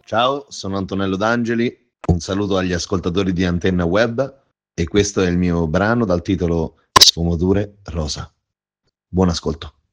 Ciao, sono Antonello D'Angeli, un saluto agli ascoltatori di Antenna Web e questo è il mio brano dal titolo Sfumature Rosa. Buon ascolto.